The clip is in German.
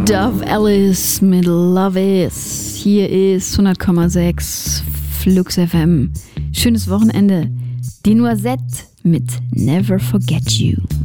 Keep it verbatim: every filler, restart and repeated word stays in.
Dove Alice mit Love Is. Hier ist hundert Komma sechs Flux F M. Schönes Wochenende. Die Noisette mit Never Forget You.